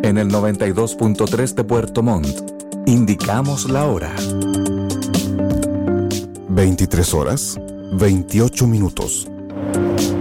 En el 92.3 de Puerto Montt, indicamos la hora. 23 horas, 28 minutos.